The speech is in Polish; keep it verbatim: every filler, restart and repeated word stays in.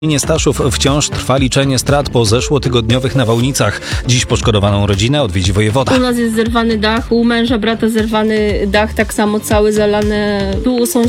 Gminie Staszów wciąż trwa liczenie strat po zeszłotygodniowych nawałnicach. Dziś poszkodowaną rodzinę odwiedzi wojewoda. U nas jest zerwany dach, u męża brata zerwany dach, tak samo cały zalany. Tu u sąsiada